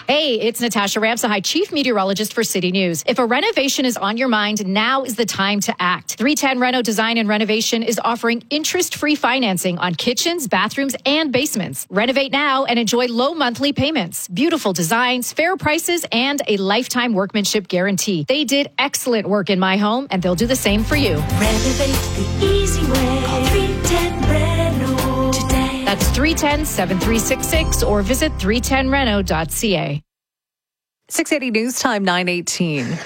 Hey, it's Natasha Ramsahai, Chief Meteorologist for City News. If a renovation is on your mind, now is the time to act. 310 Reno Design and Renovation is offering interest-free financing on kitchens, bathrooms, and basements. Renovate now and enjoy low monthly payments, beautiful designs, fair prices, and a lifetime workmanship guarantee. They did excellent work in my home, and they'll do the same for you. Renovate the easy way. Call 310 Reno today. That's 310-7366 or visit 310reno.ca. 680 News Time, 9:18.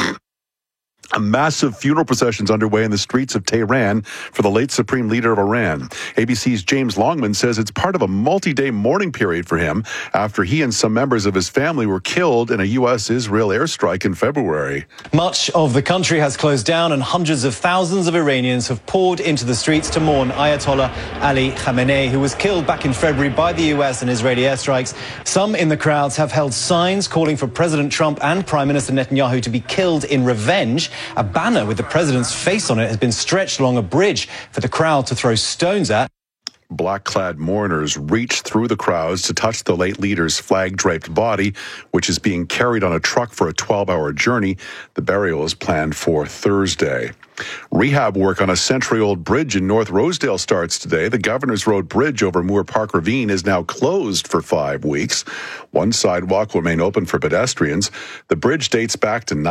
A massive funeral procession's underway in the streets of Tehran for the late Supreme Leader of Iran. ABC's James Longman says it's part of a multi-day mourning period for him after he and some members of his family were killed in a U.S.-Israel airstrike in February. Much of the country has closed down and hundreds of thousands of Iranians have poured into the streets to mourn Ayatollah Ali Khamenei, who was killed back in February by the U.S. and Israeli airstrikes. Some in the crowds have held signs calling for President Trump and Prime Minister Netanyahu to be killed in revenge. A banner with the president's face on it has been stretched along a bridge for the crowd to throw stones at. Black-clad mourners reached through the crowds to touch the late leader's flag-draped body, which is being carried on a truck for a 12-hour journey. The burial is planned for Thursday. Rehab work on a century-old bridge in North Rosedale starts today. The Governor's Road Bridge over Moore Park Ravine is now closed for 5 weeks. One sidewalk will remain open for pedestrians. The bridge dates back to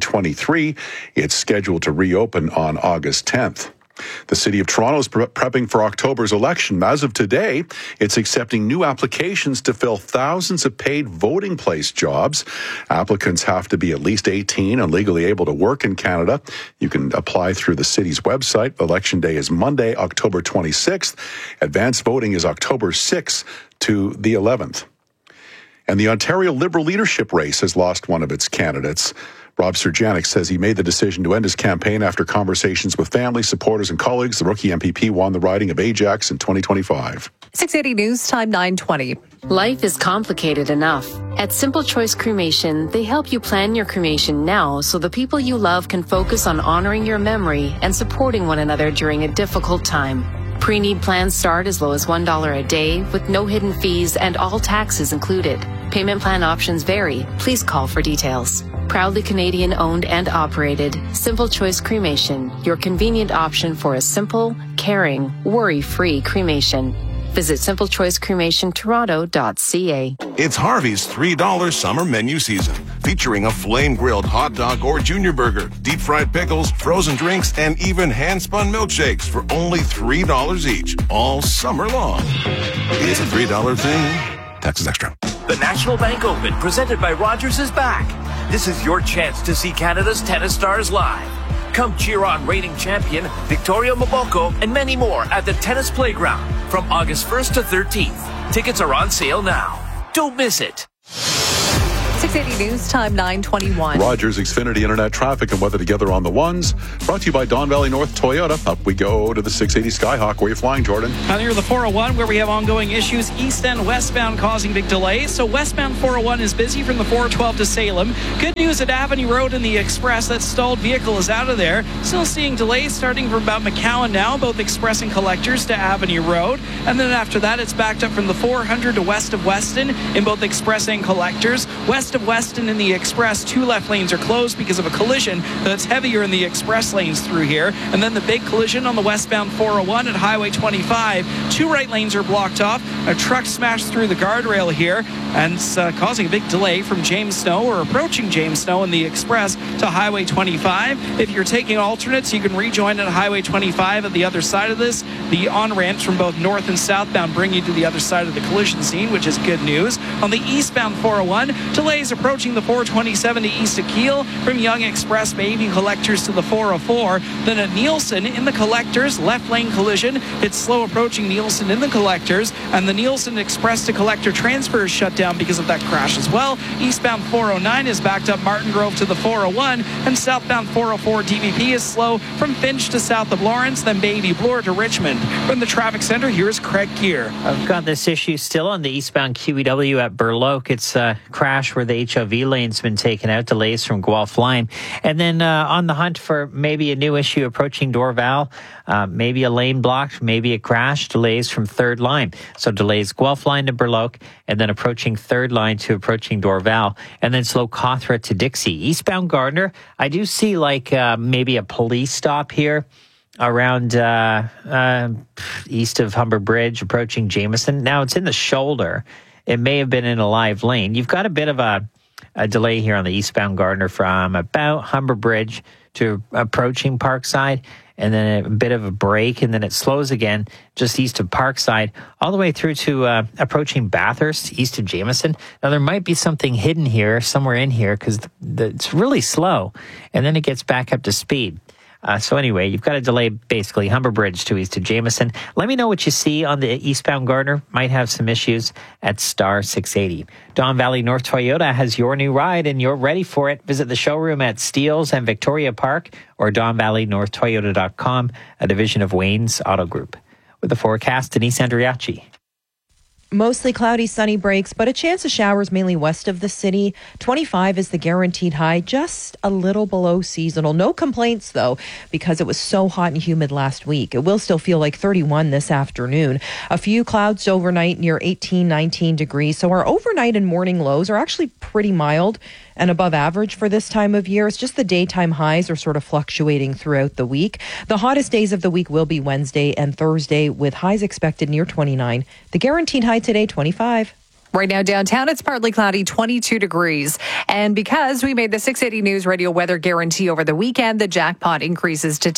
1923. It's scheduled to reopen on August 10th. The City of Toronto is prepping for October's election. As of today, it's accepting new applications to fill thousands of paid voting place jobs. Applicants have to be at least 18 and legally able to work in Canada. You can apply through the city's website. Election day is Monday, October 26th. Advanced voting is October 6th to the 11th. And the Ontario Liberal leadership race has lost one of its candidates. Rob Serjanik says he made the decision to end his campaign after conversations with family, supporters, and colleagues. The rookie MPP won the riding of Ajax in 2025. 680 News Time, 9:20. Life is complicated enough. At Simple Choice Cremation, they help you plan your cremation now so the people you love can focus on honoring your memory and supporting one another during a difficult time. Pre-need plans start as low as $1 a day with no hidden fees and all taxes included. Payment plan options vary. Please call for details. Proudly Canadian owned and operated, Simple Choice Cremation, your convenient option for a simple, caring, worry-free cremation. Visit simplechoicecremationtoronto.ca. It's Harvey's $3 summer menu season, featuring a flame-grilled hot dog or junior burger, deep-fried pickles, frozen drinks, and even hand-spun milkshakes for only $3 each, all summer long. It's a $3 thing. Taxes extra. The National Bank Open, presented by Rogers, is back. This is your chance to see Canada's tennis stars live. Come cheer on reigning champion Victoria Mboko and many more at the Tennis Playground from August 1st to 13th. Tickets are on sale now. Don't miss it. 680 News Time, 9:21. Rogers, Xfinity Internet traffic and weather together on the ones. Brought to you by Don Valley North Toyota. Up we go to the 680 Skyhawk. Where are you flying, Jordan? Near the 401, where we have ongoing issues, east and westbound causing big delays. So westbound 401 is busy from the 412 to Salem. Good news at Avenue Road and the Express. That stalled vehicle is out of there. Still seeing delays starting from about McCowan now, both Express and Collectors to Avenue Road. And then after that, it's backed up from the 400 to west of Weston in both Express and Collectors. West of Weston in the Express, 2 left lanes are closed because of a collision that's heavier in the Express lanes through here. And then the big collision on the westbound 401 at Highway 25. 2 right lanes are blocked off. A truck smashed through the guardrail here and it's causing a big delay from James Snow or approaching James Snow in the Express to Highway 25. If you're taking alternates, you can rejoin at Highway 25 at the other side of this. The on-ramps from both north and southbound bring you to the other side of the collision scene, which is good news. On the eastbound 401, delays approaching the 427 to east of Kiel from Yonge Express Baby Collectors to the 404. Then at Nielsen in the Collectors, left lane collision. It's slow approaching Nielsen in the Collectors, and the Nielsen Express to Collector transfer is shut down because of that crash as well. Eastbound 409 is backed up Martin Grove to the 401, and southbound 404 DVP is slow from Finch to south of Lawrence, then Baby Bloor to Richmond. From the traffic center, here's Craig Gear. I've got this issue still on the eastbound QEW at Burloak. It's a crash where the HOV lane's been taken out, delays from Guelph Line. And then on the hunt for maybe a new issue approaching Dorval, maybe a lane blocked, maybe a crash, delays from 3rd line. So delays Guelph Line to Burloak, and then approaching 3rd line to approaching Dorval, and then slow Cawthra to Dixie. Eastbound Gardner, I do see like maybe a police stop here around east of Humber Bridge, approaching Jameson. Now, it's in the shoulder. It may have been in a live lane. You've got a bit of a delay here on the eastbound Gardner from about Humber Bridge to approaching Parkside, and then a bit of a break, and then it slows again just east of Parkside, all the way through to approaching Bathurst, east of Jameson. Now, there might be something hidden here, somewhere in here, because it's really slow, and then it gets back up to speed. So anyway, you've got a delay basically Humber Bridge to east of Jameson. Let me know what you see on the eastbound Gardner. Might have some issues at star 680. Don Valley North Toyota has your new ride and you're ready for it. Visit the showroom at Steeles and Victoria Park or DonValleyNorthToyota.com, a division of Wayne's Auto Group. With the forecast, Denise Andriachi. Mostly cloudy, sunny breaks, but a chance of showers mainly west of the city. 25 is the guaranteed high, just a little below seasonal. No complaints, though, because it was so hot and humid last week. It will still feel like 31 this afternoon. A few clouds overnight near 18, 19 degrees. So our overnight and morning lows are actually pretty mild and above average for this time of year. It's just the daytime highs are sort of fluctuating throughout the week. The hottest days of the week will be Wednesday and Thursday, with highs expected near 29. The guaranteed high today, 25. Right now downtown, it's partly cloudy, 22 degrees. And because we made the 680 News Radio weather guarantee over the weekend, the jackpot increases to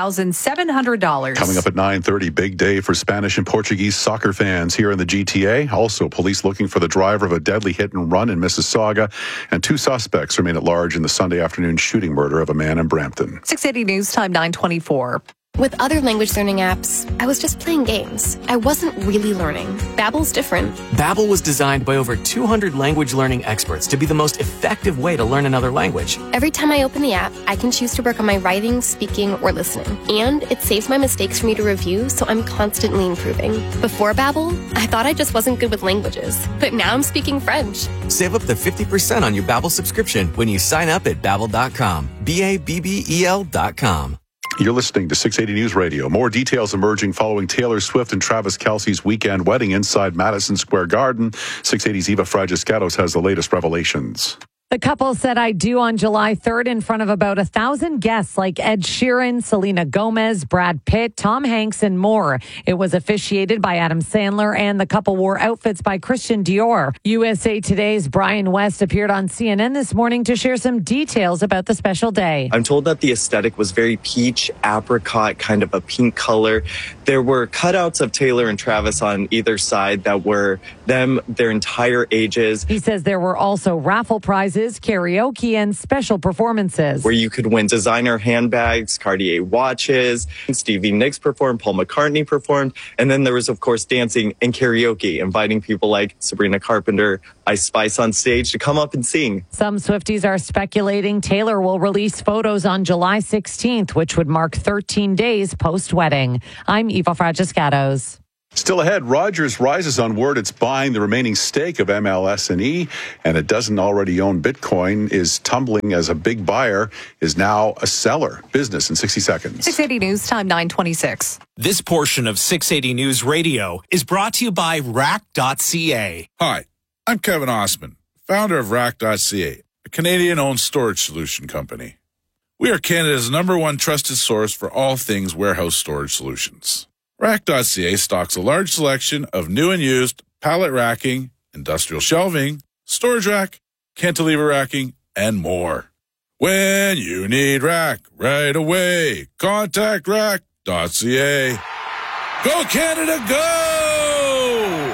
$10,700. Coming up at 9:30, big day for Spanish and Portuguese soccer fans here in the GTA. Also, police looking for the driver of a deadly hit and run in Mississauga. And 2 suspects remain at large in the Sunday afternoon shooting murder of a man in Brampton. 680 News Time 9:24. With other language learning apps, I was just playing games. I wasn't really learning. Babbel's different. Babbel was designed by over 200 language learning experts to be the most effective way to learn another language. Every time I open the app, I can choose to work on my writing, speaking, or listening. And it saves my mistakes for me to review, so I'm constantly improving. Before Babbel, I thought I just wasn't good with languages. But now I'm speaking French. Save up to 50% on your Babbel subscription when you sign up at Babbel.com. Babbel.com. You're listening to 680 News Radio. More details emerging following Taylor Swift and Travis Kelce's weekend wedding inside Madison Square Garden. 680's Eva Fragiscatos has the latest revelations. The couple said "I do" on July 3rd in front of about 1,000 guests like Ed Sheeran, Selena Gomez, Brad Pitt, Tom Hanks, and more. It was officiated by Adam Sandler, and the couple wore outfits by Christian Dior. USA Today's Brian West appeared on CNN this morning to share some details about the special day. I'm told that the aesthetic was very peach, apricot, kind of a pink color. There were cutouts of Taylor and Travis on either side that were them, their entire ages. He says there were also raffle prizes, karaoke, and special performances where you could win designer handbags, Cartier watches. Stevie Nicks performed, Paul McCartney performed, and then there was, of course, dancing and karaoke, inviting people like Sabrina Carpenter, Ice Spice on stage to come up and sing. Some Swifties are speculating Taylor will release photos on July 16th, which would mark 13 days post-wedding. I'm Eva Fragiscatos. Still ahead, Rogers rises on word it's buying the remaining stake of MLSE, and it doesn't already own Bitcoin, is tumbling as a big buyer, is now a seller. Business in 60 seconds. 680 News Time 9:26. This portion of 680 News Radio is brought to you by Rack.ca. Hi, I'm Kevin Osman, founder of Rack.ca, a Canadian-owned storage solution company. We are Canada's #1 trusted source for all things warehouse storage solutions. Rack.ca stocks a large selection of new and used pallet racking, industrial shelving, storage rack, cantilever racking, and more. When you need rack right away, contact Rack.ca. Go Canada, go!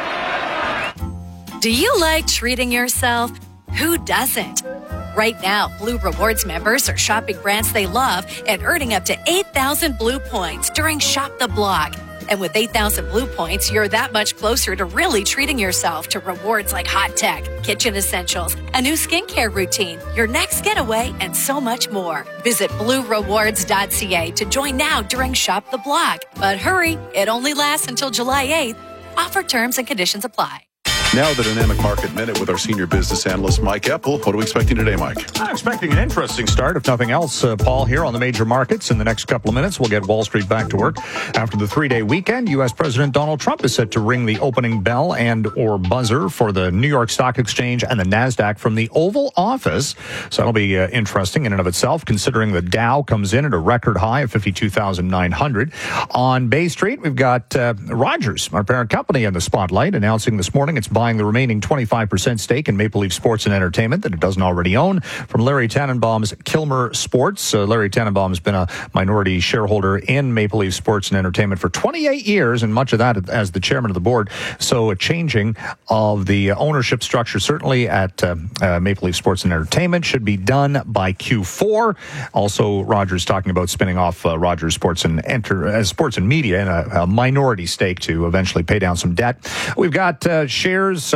Do you like treating yourself? Who doesn't? Right now, Blue Rewards members are shopping brands they love and earning up to 8,000 Blue points during Shop the Block. And with 8,000 Blue points, you're that much closer to really treating yourself to rewards like hot tech, kitchen essentials, a new skincare routine, your next getaway, and so much more. Visit BlueRewards.ca to join now during Shop the Block. But hurry, it only lasts until July 8th. Offer terms and conditions apply. Now the Dynamic Market Minute with our senior business analyst, Mike Eppel. What are we expecting today, Mike? I'm expecting an interesting start, if nothing else, Paul, here on the major markets. In the next couple of minutes, we'll get Wall Street back to work. After the three-day weekend, U.S. President Donald Trump is set to ring the opening bell and or buzzer for the New York Stock Exchange and the NASDAQ from the Oval Office. So that'll be interesting in and of itself, considering the Dow comes in at a record high of 52,900. On Bay Street, we've got Rogers, our parent company, in the spotlight, announcing this morning it's buying the remaining 25% stake in Maple Leaf Sports and Entertainment that it doesn't already own from Larry Tannenbaum's Kilmer Sports. Larry Tannenbaum has been a minority shareholder in Maple Leaf Sports and Entertainment for 28 years, and much of that as the chairman of the board. So a changing of the ownership structure, certainly at Maple Leaf Sports and Entertainment, should be done by Q4. Also, Rogers talking about spinning off Rogers Sports and Sports and Media in a minority stake to eventually pay down some debt. We've got shares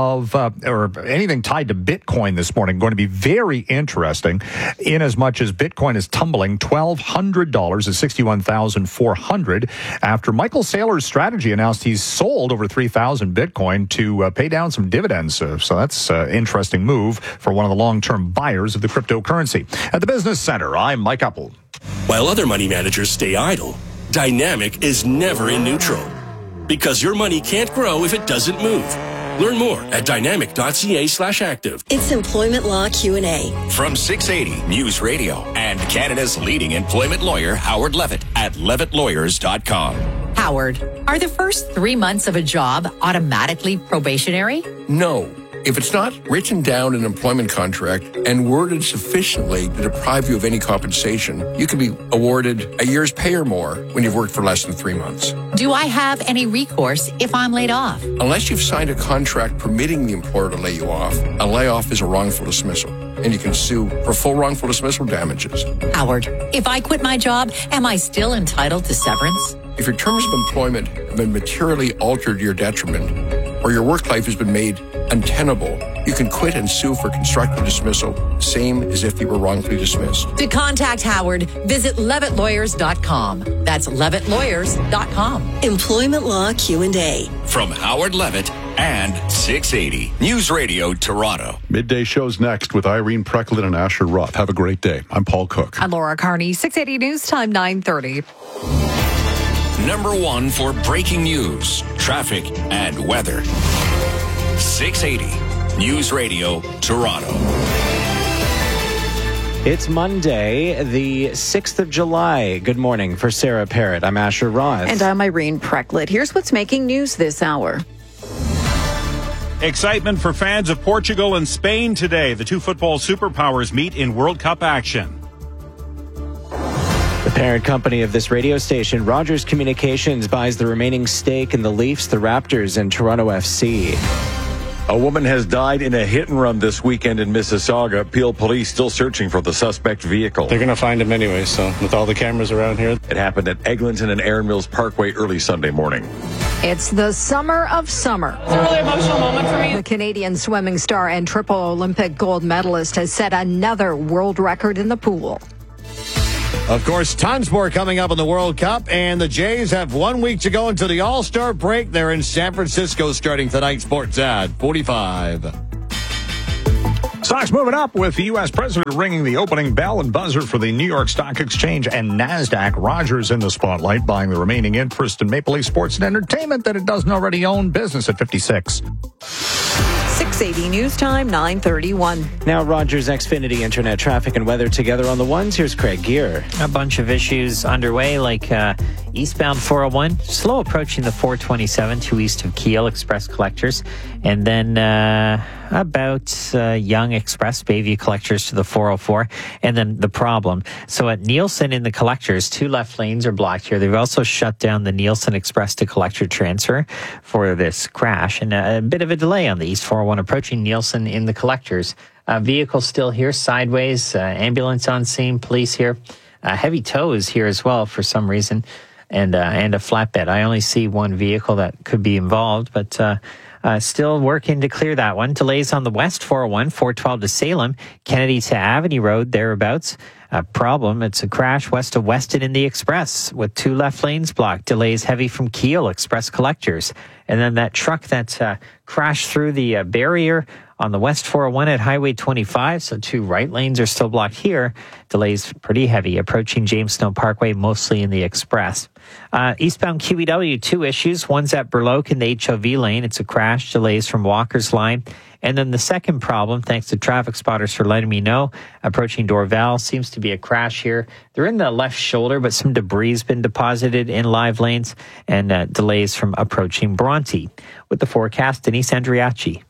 or anything tied to Bitcoin this morning going to be very interesting, in as much as Bitcoin is tumbling $1,200 to 61,400 after Michael Saylor's strategy announced he's sold over 3,000 Bitcoin to pay down some dividends. So that's an interesting move for one of the long-term buyers of the cryptocurrency. At the Business Center, I'm Mike Eppel. While other money managers stay idle, Dynamic is never in neutral, because your money can't grow if it doesn't move. Learn more at dynamic.ca/active. It's Employment Law Q&A. From 680 News Radio and Canada's leading employment lawyer, Howard Levitt, at levittlawyers.com. Howard, are the first 3 months of a job automatically probationary? No. If it's not written down in an employment contract and worded sufficiently to deprive you of any compensation, you can be awarded a year's pay or more when you've worked for less than 3 months. Do I have any recourse if I'm laid off? Unless you've signed a contract permitting the employer to lay you off, a layoff is a wrongful dismissal, and you can sue for full wrongful dismissal damages. Howard, if I quit my job, am I still entitled to severance? If your terms of employment have been materially altered to your detriment, or your work life has been made untenable, you can quit and sue for constructive dismissal, same as if you were wrongfully dismissed. To contact Howard, visit levittlawyers.com. That's levittlawyers.com. Employment Law Q&A. From Howard Levitt and 680 News Radio Toronto. Midday show's next with Irene Precklin and Asher Roth. Have a great day. I'm Paul Cook. I'm Laura Carney. 680 News Time, 9:30. Number one for breaking news, traffic, and weather. 680 News Radio Toronto. It's Monday, the 6th of July. Good morning. For Sarah Parrott, I'm Asher Roth. And I'm Irene Precklin. Here's what's making news this hour. Excitement for fans of Portugal and Spain today. The two football superpowers meet in World Cup action. The parent company of this radio station, Rogers Communications, buys the remaining stake in the Leafs, the Raptors, and Toronto FC. A woman has died in a hit and run this weekend in Mississauga. Peel police still searching for the suspect vehicle. They're going to find him anyway, so with all the cameras around here. It happened at Eglinton and Erin Mills Parkway early Sunday morning. It's the summer of summer. It's a really emotional moment for me. The Canadian swimming star and triple Olympic gold medalist has set another world record in the pool. Of course, tons more coming up in the World Cup, and the Jays have 1 week to go until the All-Star break. They're in San Francisco starting tonight. Sports at 45. Stocks moving up with the U.S. president ringing the opening bell and buzzer for the New York Stock Exchange and NASDAQ. Rogers in the spotlight, buying the remaining interest in Maple Leaf Sports and Entertainment that it doesn't already own. Business at 56. 680 News Time, 9:31. Now Rogers Xfinity Internet traffic and weather together on the ones. Here's Craig Gear. A bunch of issues underway, like eastbound 401, slow approaching the 427 to east of Kiel Express Collectors, and then about Young Express Bayview Collectors to the 404, and then the problem. So at Nielsen in the Collectors, 2 left lanes are blocked here. They've also shut down the Nielsen Express to Collector transfer for this crash, and a bit of a delay on the East 401 approaching Nielsen in the Collectors. Vehicle still here sideways, ambulance on scene, police here. Heavy tow is here as well for some reason, and a flatbed. I only see one vehicle that could be involved, but still working to clear that one. Delays on the West 401, 412 to Salem, Kennedy to Avenue Road, thereabouts. Problem, it's a crash west of Weston in the Express with 2 left lanes blocked. Delays heavy from Kiel Express collectors. And then that truck that crashed through the barrier on the West 401 at Highway 25, so 2 right lanes are still blocked here. Delays pretty heavy approaching Jamestown Parkway, mostly in the Express. Eastbound QEW, 2 issues. One's at Burloak in the HOV lane. It's a crash. Delays from Walker's line. And then the second problem, thanks to traffic spotters for letting me know, approaching Dorval, seems to be a crash here. They're in the left shoulder, but some debris has been deposited in live lanes and delays from approaching Bronte. With the forecast, Denise Andriachi.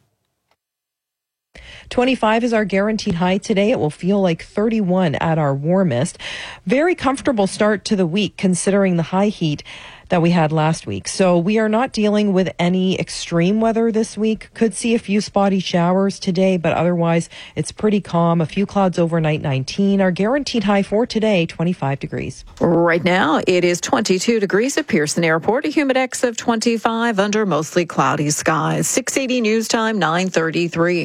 25 is our guaranteed high today. It will feel like 31 at our warmest. Very comfortable start to the week considering the high heat that we had last week. So we are not dealing with any extreme weather this week. Could see a few spotty showers today, but otherwise it's pretty calm. A few clouds overnight, 19. Our guaranteed high for today, 25 degrees. Right now, it is 22 degrees at Pearson Airport, a humidex of 25 under mostly cloudy skies. 680 News Time, 9:33.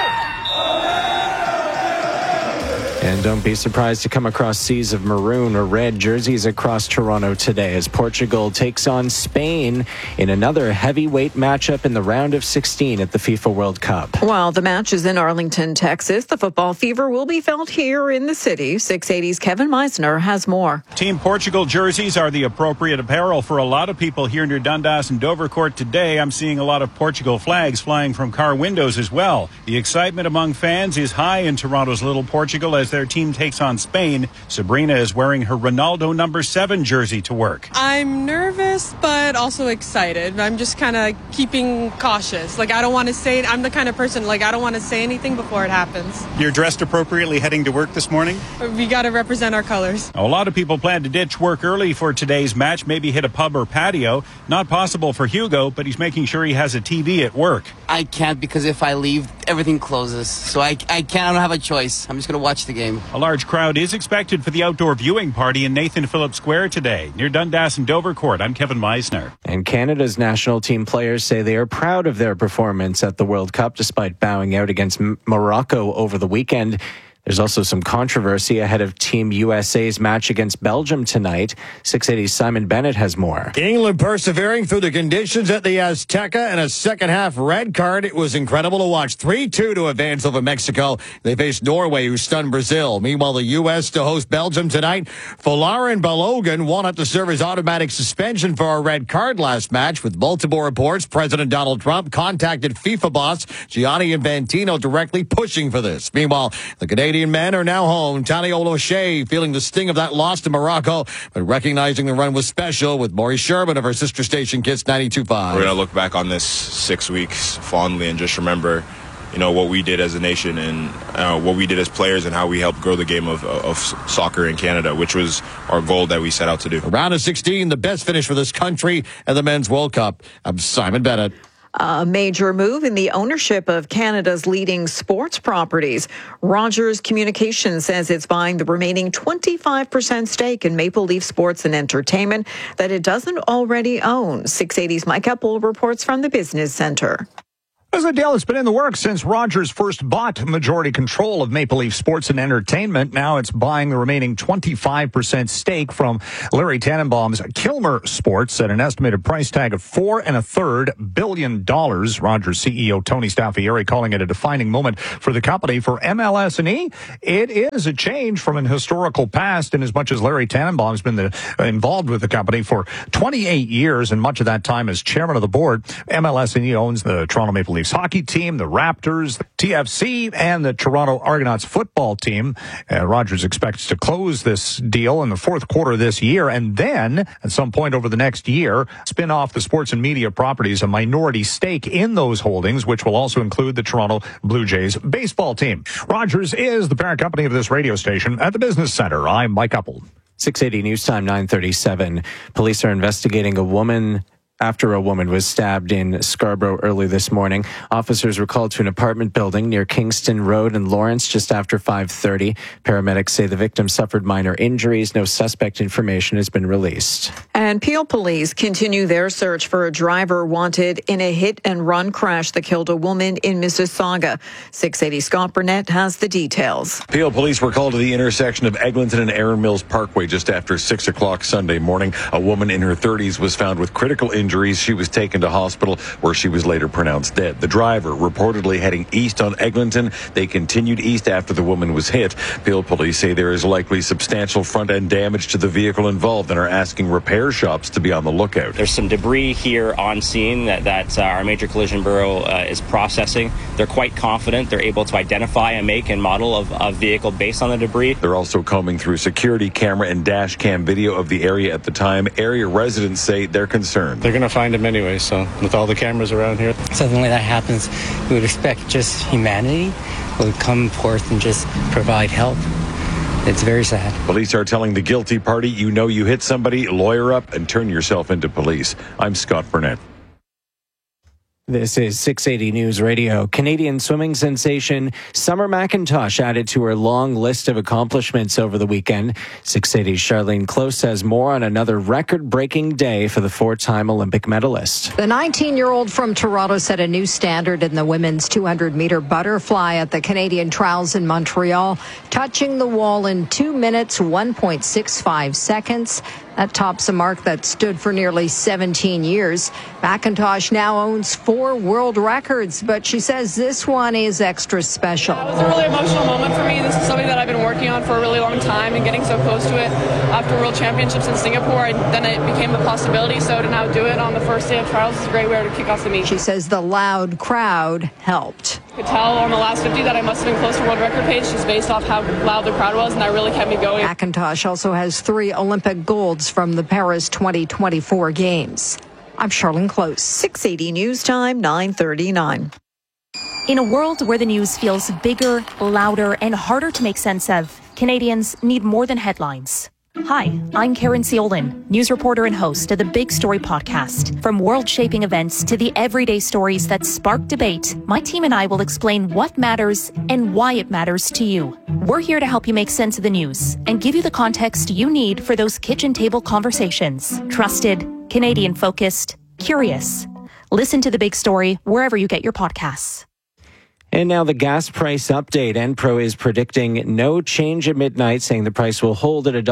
And don't be surprised to come across seas of maroon or red jerseys across Toronto today as Portugal takes on Spain in another heavyweight matchup in the round of 16 at the FIFA World Cup. While the match is in Arlington, Texas, the football fever will be felt here in the city. 680's Kevin Meisner has more. Team Portugal jerseys are the appropriate apparel for a lot of people here near Dundas and Dovercourt today. I'm seeing a lot of Portugal flags flying from car windows as well. The excitement among fans is high in Toronto's Little Portugal as their team takes on Spain. Sabrina is wearing her Ronaldo number 7 jersey to work. I'm nervous, but also excited. I'm just kind of keeping cautious. I don't want to say it. I'm the kind of person, I don't want to say anything before it happens. You're dressed appropriately heading to work this morning? We got to represent our colors. A lot of people plan to ditch work early for today's match, maybe hit a pub or patio. Not possible for Hugo, but he's making sure he has a TV at work. I can't because if I leave, everything closes. So I can't. I don't have a choice. I'm just going to watch the game. A large crowd is expected for the outdoor viewing party in Nathan Phillips Square today. Near Dundas and Dovercourt, I'm Kevin Meisner. And Canada's national team players say they are proud of their performance at the World Cup despite bowing out against Morocco over the weekend. There's also some controversy ahead of Team USA's match against Belgium tonight. 680's Simon Bennett has more. England persevering through the conditions at the Azteca and a second-half red card. It was incredible to watch. 3-2 to advance over Mexico. They faced Norway, who stunned Brazil. Meanwhile, the U.S. to host Belgium tonight. Folarin Balogun won't have to serve his automatic suspension for a red card last match. With multiple reports, President Donald Trump contacted FIFA boss Gianni Infantino directly pushing for this. Meanwhile, the Canadian men are now home. Taniolo O'Shea feeling the sting of that loss to Morocco, but recognizing the run was special with Maury Sherman of our sister station Kiss 92.5. We're going to look back on this 6 weeks fondly and just remember, what we did as a nation and what we did as players and how we helped grow the game of soccer in Canada, which was our goal that we set out to do. Round of 16, the best finish for this country at the Men's World Cup. I'm Simon Bennett. A major move in the ownership of Canada's leading sports properties. Rogers Communications says it's buying the remaining 25% stake in Maple Leaf Sports and Entertainment that it doesn't already own. 680's Mike Eppel reports from the Business Center. This is a deal that's been in the works since Rogers first bought majority control of Maple Leaf Sports and Entertainment. Now it's buying the remaining 25% stake from Larry Tannenbaum's Kilmer Sports at an estimated price tag of $4.33 billion. Rogers CEO Tony Staffieri calling it a defining moment for the company. For MLS&E, it is a change from an historical past in as much as Larry Tannenbaum's been involved with the company for 28 years, and much of that time as chairman of the board. MLS&E owns the Toronto Maple Leafs hockey team, the Raptors, the TFC, and the Toronto Argonauts football team. Rogers expects to close this deal in the fourth quarter of this year, and then at some point over the next year, spin off the sports and media properties, a minority stake in those holdings, which will also include the Toronto Blue Jays baseball team. Rogers is the parent company of this radio station at the Business Center. I'm Mike Eppel. 680 News Time, 9:37. Police are investigating a woman after a woman was stabbed in Scarborough early this morning. Officers were called to an apartment building near Kingston Road in Lawrence just after 5:30. Paramedics say the victim suffered minor injuries. No suspect information has been released. And Peel police continue their search for a driver wanted in a hit-and-run crash that killed a woman in Mississauga. 680 Scott Burnett has the details. Peel police were called to the intersection of Eglinton and Erin Mills Parkway just after 6 o'clock Sunday morning. A woman in her 30s was found with critical injuries. She was taken to hospital where she was later pronounced dead. The driver reportedly heading east on Eglinton. They continued east after the woman was hit. Peel police say there is likely substantial front-end damage to the vehicle involved and are asking repair shops to be on the lookout. There's some debris here on scene that our Major Collision Bureau is processing. They're quite confident they're able to identify a make and model of a vehicle based on the debris. They're also combing through security camera and dash cam video of the area at the time. Area residents say they're concerned. They're going to find him anyway, so with all the cameras around here. Something like that happens, we would expect just humanity would come forth and just provide help. It's very sad. Police are telling the guilty party, you know you hit somebody, lawyer up and turn yourself into police. I'm Scott Burnett. This is 680 News Radio. Canadian swimming sensation Summer McIntosh added to her long list of accomplishments over the weekend. 680's Charlene Close says more on another record-breaking day for the four-time Olympic medalist. The 19-year-old from Toronto set a new standard in the women's 200-meter butterfly at the Canadian Trials in Montreal, touching the wall in 2 minutes, 1.65 seconds. That tops a mark that stood for nearly 17 years. McIntosh now owns 4 world records, but she says this one is extra special. It was a really emotional moment for me. This is something that I've been working on for a really long time, and getting so close to it after World Championships in Singapore, then it became a possibility. So to now do it on the first day of trials is a great way to kick off the meet. She says the loud crowd helped. I could tell on the last 50 that I must have been close to world record pace just based off how loud the crowd was, and that really kept me going. McIntosh also has 3 Olympic golds from the Paris 2024 Games. I'm Charlene Close. 680 News Time, 9:39. In a world where the news feels bigger, louder, and harder to make sense of, Canadians need more than headlines. Hi, I'm Karen Ciolin, news reporter and host of the Big Story podcast. From world-shaping events to the everyday stories that spark debate, my team and I will explain what matters and why it matters to you. We're here to help you make sense of the news and give you the context you need for those kitchen table conversations. Trusted, Canadian-focused, curious. Listen to The Big Story wherever you get your podcasts. And now the gas price update. Enpro is predicting no change at midnight, saying the price will hold at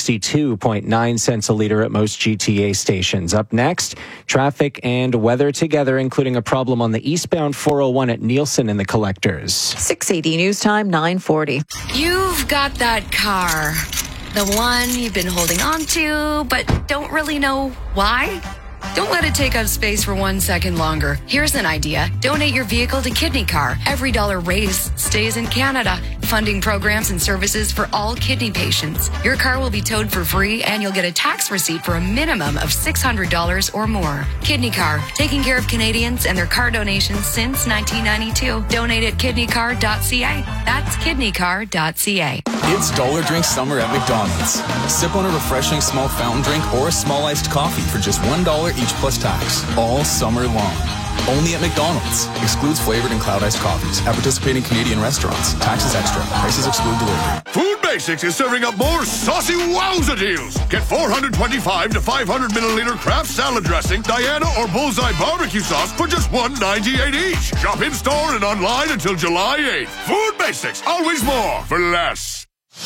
$1.62.9 a litre at most GTA stations. Up next, traffic and weather together, including a problem on the eastbound 401 at Nielsen in the collectors. 680 News Time, 9:40. You've got that car, the one you've been holding on to, but don't really know why. Don't let it take up space for 1 second longer. Here's an idea. Donate your vehicle to Kidney Car. Every dollar raised stays in Canada, funding programs and services for all kidney patients. Your car will be towed for free, and you'll get a tax receipt for a minimum of $600 or more. Kidney Car, taking care of Canadians and their car donations since 1992. Donate at kidneycar.ca. That's kidneycar.ca. It's Dollar Drink Summer at McDonald's. Sip on a refreshing small fountain drink or a small iced coffee for just $1 each plus tax, all summer long. Only at McDonald's. Excludes flavored and cloud iced coffees at participating Canadian restaurants. Taxes extra. Prices exclude delivery. Food Basics is serving up more saucy wowza deals. Get 425 to 500 milliliter Kraft salad dressing, Diana or Bullseye barbecue sauce for just $1.98 each. Shop in store and online until July 8th. Food Basics, always more for less.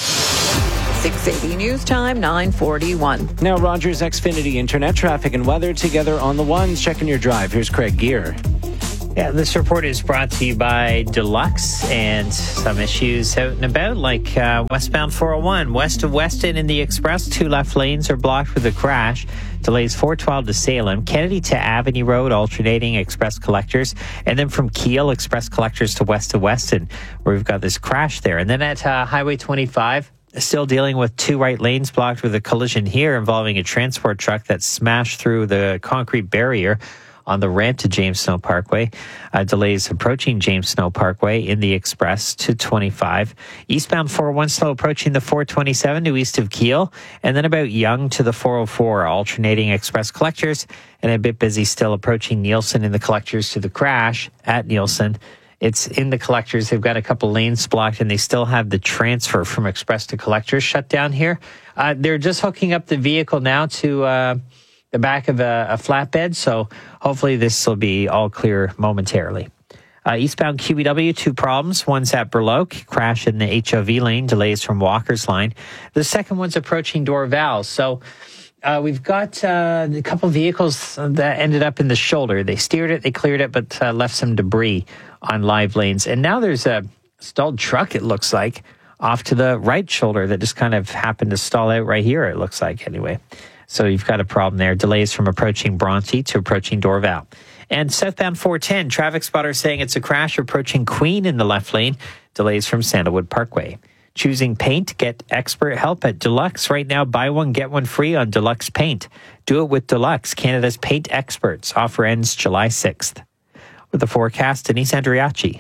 680 News Time, 9:41. Now Rogers Xfinity Internet traffic and weather together on the ones. Checking your drive. Here's Craig Gear. Yeah, this report is brought to you by Deluxe, and some issues out and about, like westbound 401, west of Weston in the Express. 2 left lanes are blocked with a crash. Delays 412 to Salem, Kennedy to Avenue Road, alternating express collectors, and then from Kiel, express collectors to west of Weston, where we've got this crash there. And then at Highway 25, still dealing with 2 right lanes blocked with a collision here involving a transport truck that smashed through the concrete barrier on the ramp to James Snow Parkway. Delays approaching James Snow Parkway in the Express to 25. Eastbound 401 slow approaching the 427 to east of Kiel. And then about Yonge to the 404, alternating Express collectors. And a bit busy still approaching Nielsen in the collectors to the crash at Nielsen. It's in the collectors. They've got a couple lanes blocked, and they still have the transfer from Express to collectors shut down here. They're just hooking up the vehicle now to the back of a flatbed, so hopefully this will be all clear momentarily. Eastbound QEW, 2 problems. One's at Burloak, crash in the HOV lane, delays from Walker's line. The second one's approaching Dorval. So we've got a couple vehicles that ended up in the shoulder. They steered it, they cleared it, but left some debris on live lanes. And now there's a stalled truck, it looks like, off to the right shoulder that just kind of happened to stall out right here, it looks like, anyway. So you've got a problem there. Delays from approaching Bronte to approaching Dorval. And southbound 410, traffic spotter saying it's a crash approaching Queen in the left lane. Delays from Sandalwood Parkway. Choosing paint? Get expert help at Deluxe. Right now, buy one, get one free on Deluxe Paint. Do it with Deluxe, Canada's paint experts. Offer ends July 6th. With the forecast, Denise Andriachi.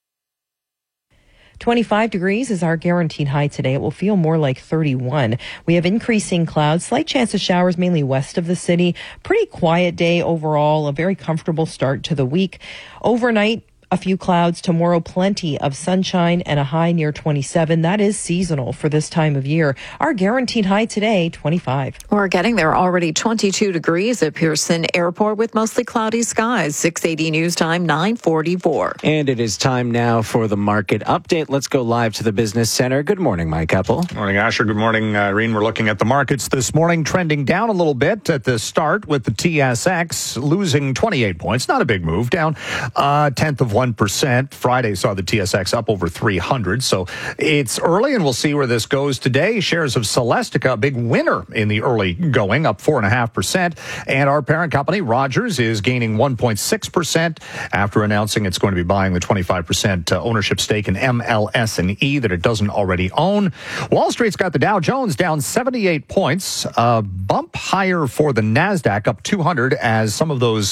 25 degrees is our guaranteed high today. It will feel more like 31. We have increasing clouds, slight chance of showers mainly west of the city. Pretty quiet day overall, a very comfortable start to the week. Overnight, a few clouds. Tomorrow, plenty of sunshine and a high near 27. That is seasonal for this time of year. Our guaranteed high today, 25. We're getting there already. 22 degrees at Pearson Airport with mostly cloudy skies. 680 news time, 9:44. And it is time now for the market update. Let's go live to the Business Center. Good morning, Mike Keppel. Good morning, Asher. Good morning, Irene. We're looking at the markets this morning, trending down a little bit at the start with the TSX losing 28 points. Not a big move, down a tenth of 1%. Friday saw the TSX up over 300. So it's early, and we'll see where this goes today. Shares of Celestica, a big winner in the early going, up 4.5%. And our parent company, Rogers, is gaining 1.6% after announcing it's going to be buying the 25% ownership stake in MLS&E that it doesn't already own. Wall Street's got the Dow Jones down 78 points, a bump higher for the NASDAQ, up 200 as some of those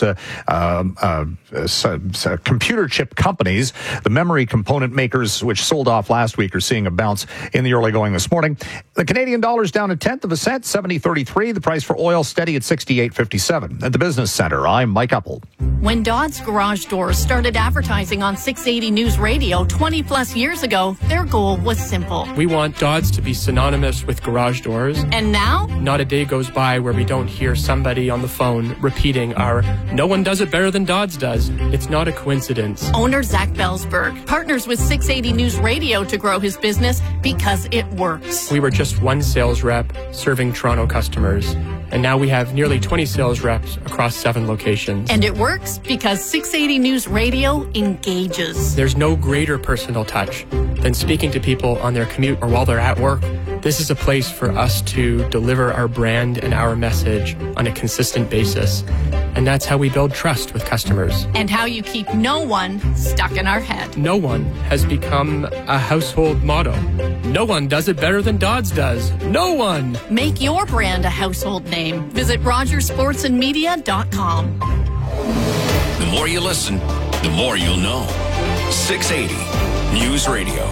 computer chip companies, the memory component makers, which sold off last week, are seeing a bounce in the early going this morning. The Canadian dollar's down a tenth of a cent, 70.33. The price for oil steady at 68.57. At the Business Center, I'm Mike Uppel. When Dodds Garage Doors started advertising on 680 News Radio 20 plus years ago, their goal was simple. We want Dodds to be synonymous with garage doors. And now? Not a day goes by where we don't hear somebody on the phone repeating our "no one does it better than Dodds does." It's not a coincidence. Owner Zach Belsberg partners with 680 News Radio to grow his business because it works. We were just one sales rep serving Toronto customers, and now we have nearly 20 sales reps across 7 locations. And it works because 680 News Radio engages. There's no greater personal touch than speaking to people on their commute or while they're at work. This is a place for us to deliver our brand and our message on a consistent basis. And that's how we build trust with customers. And how you keep no one stuck in our head. No one has become a household motto. No one does it better than Dodds does. No one. Make your brand a household name. Visit RogersSportsandMedia.com. The more you listen, the more you'll know. 680 News Radio.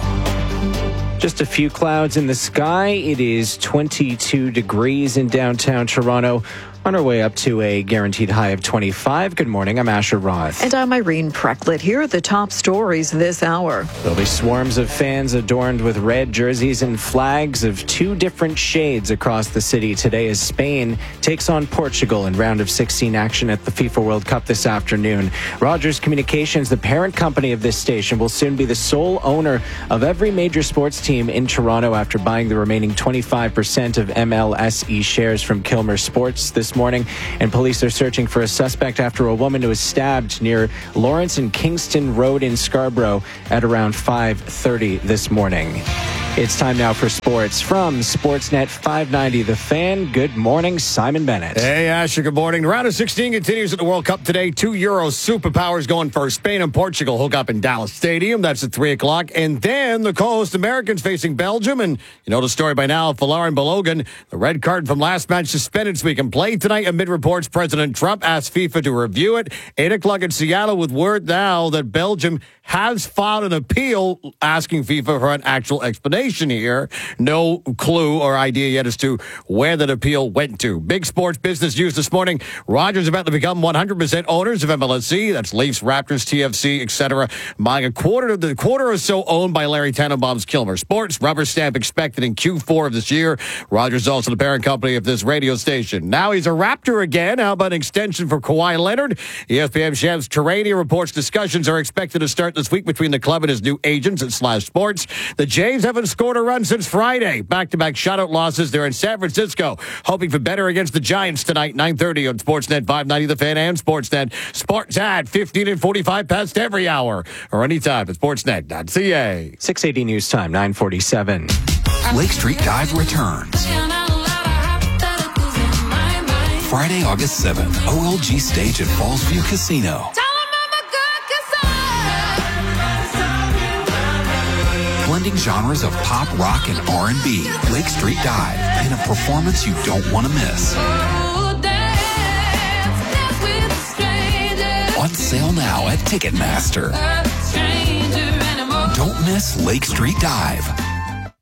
Just a few clouds in the sky. It is 22 degrees in downtown Toronto. On our way up to a guaranteed high of 25. Good morning, I'm Asher Roth. And I'm Irene Precklett. Here are the top stories this hour. There'll be swarms of fans adorned with red jerseys and flags of 2 different shades across the city today as Spain takes on Portugal in round of 16 action at the FIFA World Cup this afternoon. Rogers Communications, the parent company of this station, will soon be the sole owner of every major sports team in Toronto after buying the remaining 25% of MLSE shares from Kilmer Sports this morning, and police are searching for a suspect after a woman who was stabbed near Lawrence and Kingston Road in Scarborough at around 5:30 this morning. It's time now for sports from Sportsnet 590 The Fan. Good morning, Simon Bennett. Hey, Asher, good morning. The round of 16 continues at the World Cup today. 2 Euro superpowers going for Spain and Portugal. Hook up in Dallas Stadium. That's at 3 o'clock. And then the co-host Americans facing Belgium. And you know the story by now, Folarin Balogun, the red card from last match suspended so he can play tonight. Amid reports, President Trump asked FIFA to review it. 8 o'clock in Seattle with word now that Belgium has filed an appeal asking FIFA for an actual explanation here. No clue or idea yet as to where that appeal went to. Big sports business news this morning. Rogers about to become 100% owners of MLSE. That's Leafs, Raptors, TFC, etc. Buying a quarter or so owned by Larry Tannenbaum's Kilmer Sports. Rubber stamp expected in Q4 of this year. Rogers is also the parent company of this radio station. Now he's a Raptor again. How about an extension for Kawhi Leonard? ESPN Shams Charania reports discussions are expected to start this week between the club and his new agents at Slash Sports. The Jays haven't scored a run since Friday. Back-to-back shutout losses. They're in San Francisco, hoping for better against the Giants tonight, 9:30 on Sportsnet 590 The Fan and Sportsnet. Sports at 15 and 45 past every hour or anytime at sportsnet.ca. 680 News Time, 9:47. Lake Street Dive returns Friday, August 7th, OLG stage at Fallsview Casino. Blending genres of pop, rock, and R&B. Lake Street Dive, in a performance you don't want to miss. On sale now at Ticketmaster. Don't miss Lake Street Dive.